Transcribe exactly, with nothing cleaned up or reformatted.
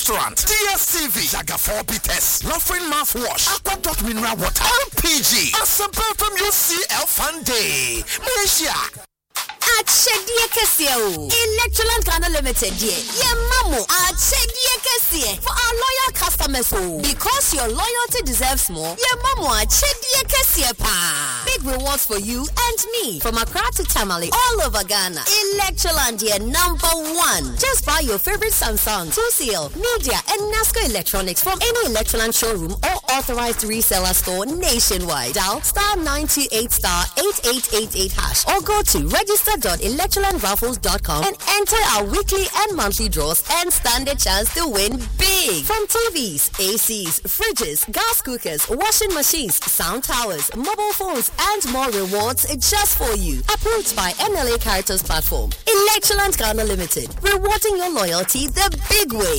Restaurant, D S C V, Jaga four Bites, Laughing Mouthwash, Aqua Dot Mineral Water, L P G, Asampa from U C L Fun Day, Malaysia. Achedie Kessie o. Electroland Ghana Limited die. Ye mamo achedie Kessie for our loyal customers o. Because your loyalty deserves more. Ye mamo achedie Kessie pa. Big rewards for you and me from Accra to Tamale all over Ghana. Electroland die number one. Just buy your favorite Samsung, two C L, Media and Nasco Electronics from any Electroland showroom or authorized reseller store nationwide. Dial star nine two eight star eight eight eight eight hash or go to register dot electroland raffles dot com and enter our weekly and monthly draws and stand a chance to win big. From T Vs, A Cs, fridges, gas cookers, washing machines, sound towers, mobile phones, and more rewards just for you. Approved by M L A Caritas Platform. Electroland Ghana Limited. Rewarding your loyalty the big way.